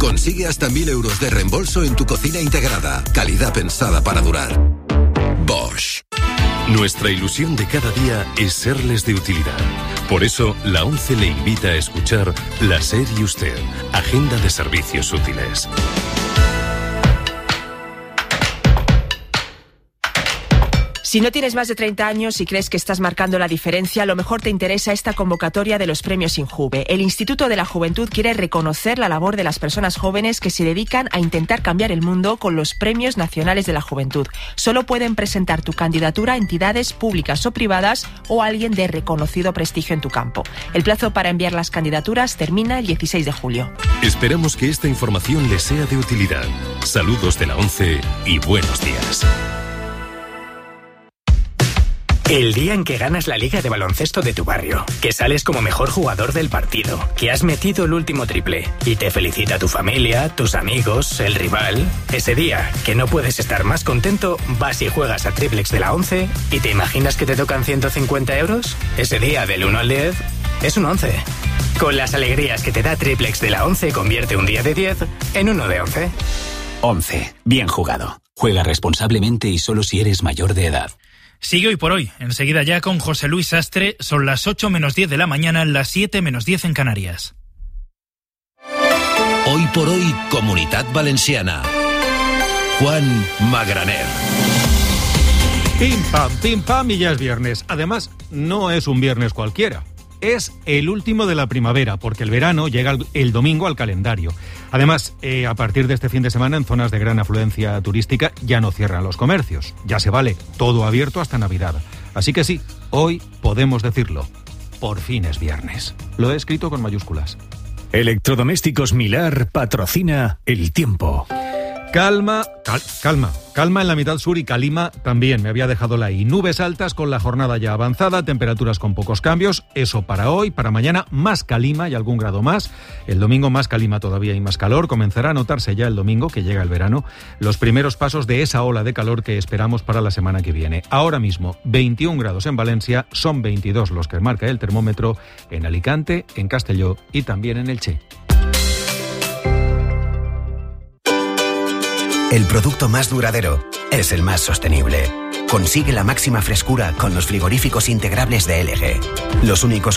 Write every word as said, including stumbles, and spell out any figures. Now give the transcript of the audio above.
Consigue hasta mil euros de reembolso en tu cocina integrada. Calidad pensada para durar. Bosch. Nuestra ilusión de cada día es serles de utilidad. Por eso, la ONCE le invita a escuchar La SER y Usted, Agenda de Servicios Útiles. Si no tienes más de treinta años y crees que estás marcando la diferencia, a lo mejor te interesa esta convocatoria de los premios Injuve. El Instituto de la Juventud quiere reconocer la labor de las personas jóvenes que se dedican a intentar cambiar el mundo con los Premios Nacionales de la Juventud. Solo pueden presentar tu candidatura a entidades públicas o privadas o alguien de reconocido prestigio en tu campo. El plazo para enviar las candidaturas termina el dieciséis de julio. Esperamos que esta información les sea de utilidad. Saludos de la ONCE y buenos días. El día en que ganas la liga de baloncesto de tu barrio, que sales como mejor jugador del partido, que has metido el último triple y te felicita tu familia, tus amigos, el rival. Ese día, que no puedes estar más contento, vas y juegas a Triplex de la ONCE y te imaginas que te tocan ciento cincuenta euros. Ese día, del uno al diez, es un once. Con las alegrías que te da Triplex de la ONCE, convierte un día de diez en uno de once. once. Bien jugado. Juega responsablemente y solo si eres mayor de edad. Sigue Hoy por Hoy. Enseguida ya con José Luis Sastre. Son las ocho menos diez de la mañana, las siete menos diez en Canarias. Hoy por Hoy, Comunitat Valenciana. Juan Magraner. Pim pam, pim pam y ya es viernes. Además, no es un viernes cualquiera. Es el último de la primavera, porque el verano llega el, el domingo al calendario. Además, eh, a partir de este fin de semana, en zonas de gran afluencia turística, ya no cierran los comercios. Ya se vale todo abierto hasta Navidad. Así que sí, hoy podemos decirlo. Por fin es viernes. Lo he escrito con mayúsculas. Electrodomésticos Milar patrocina El Tiempo. Calma, cal, calma, calma en la mitad sur y calima también, me había dejado la I. Nubes altas con la jornada ya avanzada, temperaturas con pocos cambios, eso para hoy, para mañana más calima y algún grado más. El domingo más calima todavía y más calor, comenzará a notarse ya el domingo, que llega el verano, los primeros pasos de esa ola de calor que esperamos para la semana que viene. Ahora mismo, veintiún grados en Valencia, son veintidós los que marca el termómetro en Alicante, en Castelló y también en Elche. El producto más duradero es el más sostenible. Consigue la máxima frescura con los frigoríficos integrables de L G. Los únicos